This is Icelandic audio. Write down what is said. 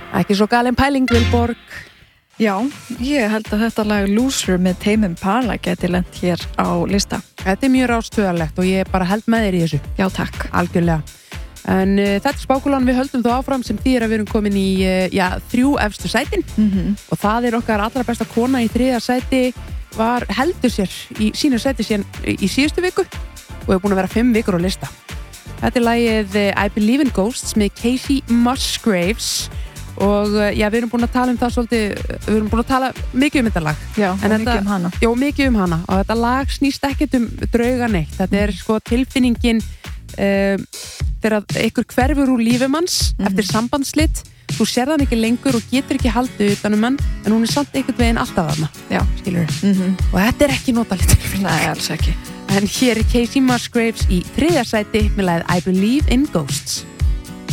Ekki svo galin pæling, Vilborg. Já, ég held að þetta lag Loser með Tame Impala geti lent hér á lista. Þetta mjög rástöðalegt og ég bara held með þér í þessu. Já, takk. Algjörlega. En þetta spákulan við höldum þó áfram sem þýðir að við erum komin í 3 efstu sætin og það okkar allra besta kona í 3. sæti heldur sér í sínu sæti síðan í síðustu viku og búin að vera 5 vikur á lista. Þetta lagið I Believe in Ghosts með Casey Musgraves og við erum búin að tala um það svolítið, við erum búin að tala mikið um þetta lag. Já, og mikið um hana. Já, mikið um hana og þetta lag snýst ekkert um drauga neitt. Þetta sko tilfinningin þegar einhver hverfur úr lífum hans eftir sambandslit, þú sér það ekki lengur og getur ekki haldið utanum hann en hún samt einhvern veginn alltaf þarna. Já, skilur og þetta ekki notalegt tilfinning. Nei, alls ekki. En hér Casey Musgraves í 3. sæti með lagið I Believe in Ghosts.